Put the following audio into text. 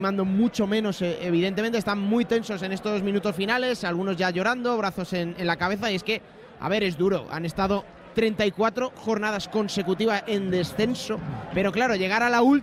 mando mucho menos, evidentemente están muy tensos en estos minutos finales, algunos ya llorando, brazos en la cabeza, y es que, a ver, es duro, han estado 34 jornadas consecutivas en descenso, pero claro, llegar a la última